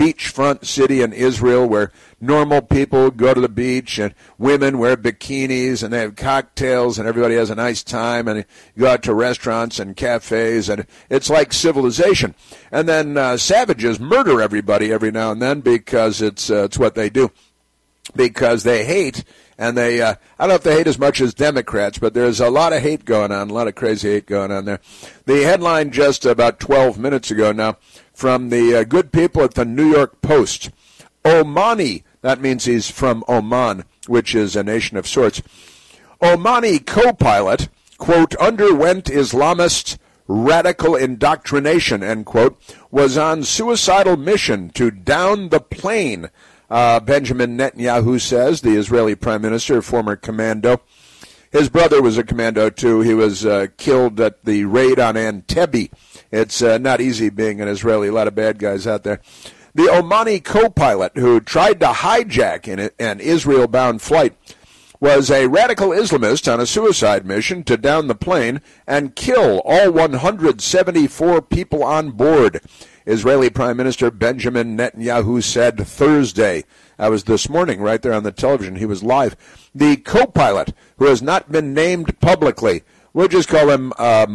beachfront city in Israel where normal people go to the beach and women wear bikinis and they have cocktails and everybody has a nice time and you go out to restaurants and cafes and it's like civilization. And then savages murder everybody every now and then because it's what they do, because they hate. And they, I don't know if they hate as much as Democrats, but there's a lot of hate going on, a lot of crazy hate going on there. The headline just about 12 minutes ago now from the good people at the New York Post. Omani, that means he's from Oman, which is a nation of sorts. Omani co-pilot, quote, underwent Islamist radical indoctrination, end quote, was on suicidal mission to down the plane. Benjamin Netanyahu says, the Israeli prime minister, former commando. His brother was a commando, too. He was killed at the raid on Entebbe. It's not easy being an Israeli. A lot of bad guys out there. The Omani co-pilot who tried to hijack an Israel-bound flight was a radical Islamist on a suicide mission to down the plane and kill all 174 people on board. Israeli Prime Minister Benjamin Netanyahu said Thursday. That was this morning right there on the television. He was live. The co-pilot, who has not been named publicly, we'll just call him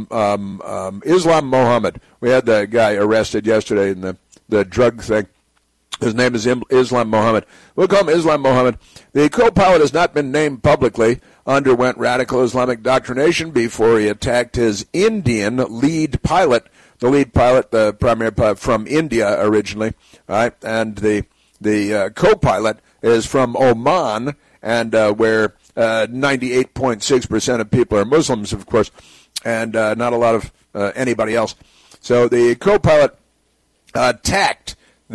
Islam Mohammed. We had the guy arrested yesterday in the drug thing. His name is Islam Mohammed. We'll call him Islam Mohammed. The co-pilot has not been named publicly, underwent radical Islamic indoctrination before he attacked his Indian lead pilot. The lead pilot, the primary pilot from India originally, right? And the co-pilot is from Oman, and where 98.6% of people are Muslims, of course, and not a lot of anybody else. So the co-pilot attacked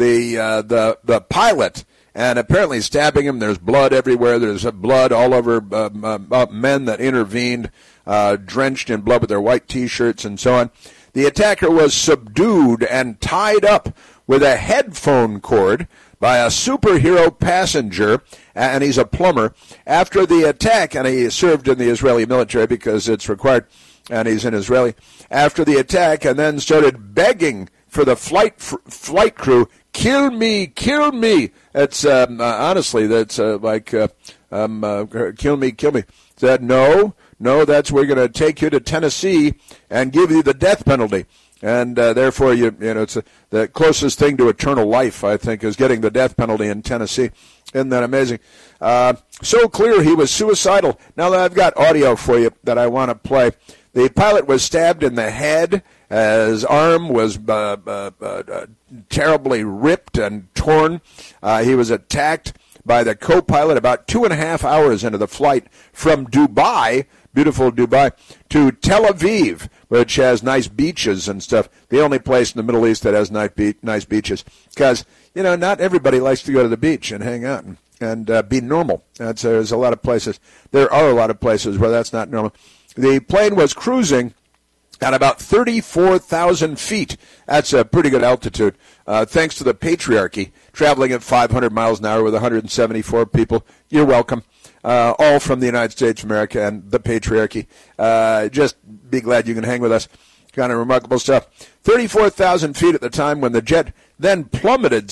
the pilot and apparently stabbing him. There's blood everywhere. There's blood all over men that intervened, drenched in blood with their white T-shirts and so on. The attacker was subdued and tied up with a headphone cord by a superhero passenger, and he's a plumber. After the attack, and he served in the Israeli military because it's required, and he's an Israeli. After the attack, and then started begging for the flight crew, kill me, kill me. It's honestly, that's like kill me, kill me. Said no, that's we're going to take you to Tennessee and give you the death penalty. And therefore, you know, it's the closest thing to eternal life, I think, is getting the death penalty in Tennessee. Isn't that amazing? So clear he was suicidal. Now I've got audio for you that I want to play. The pilot was stabbed in the head. His arm was terribly ripped and torn. He was attacked by the co-pilot about 2.5 hours into the flight from Dubai, beautiful Dubai, to Tel Aviv, which has nice beaches and stuff. The only place in the Middle East that has nice beaches. Because, you know, not everybody likes to go to the beach and hang out and be normal. There's a lot of places. There are a lot of places where that's not normal. The plane was cruising at about 34,000 feet. That's a pretty good altitude, thanks to the patriarchy, traveling at 500 miles an hour with 174 people. You're welcome. All from the United States of America and the patriarchy. Just be glad you can hang with us. Kind of remarkable stuff. 34,000 feet at the time when the jet then plummeted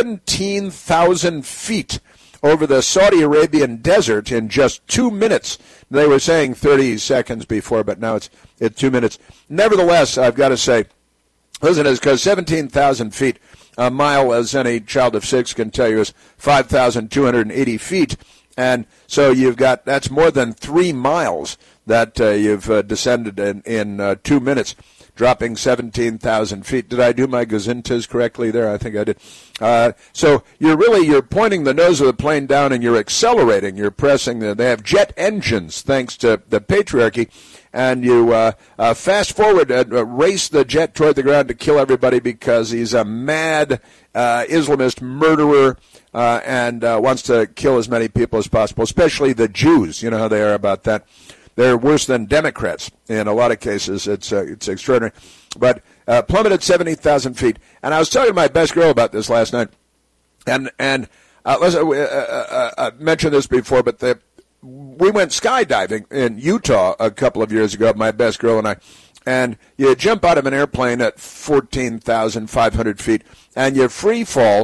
17,000 feet over the Saudi Arabian desert in just 2 minutes. They were saying 30 seconds before, but now it's 2 minutes. Nevertheless, I've got to say, listen, it's because 17,000 feet, a mile, as any child of 6 can tell you, is 5,280 feet. And so you've got, that's more than 3 miles that you've descended in 2 minutes, dropping 17,000 feet. Did I do my gazintas correctly there? I think I did. So you're pointing the nose of the plane down and you're accelerating. You're pressing. They have jet engines, thanks to the patriarchy. And you fast forward and race the jet toward the ground to kill everybody because he's a mad Islamist murderer and wants to kill as many people as possible, especially the Jews. You know how they are about that. They're worse than Democrats in a lot of cases. It's extraordinary. But plummeted 70,000 feet. And I was talking to my best girl about this last night. And I mentioned this before, but we went skydiving in Utah a couple of years ago, my best girl and I. And you jump out of an airplane at 14,500 feet, and you free fall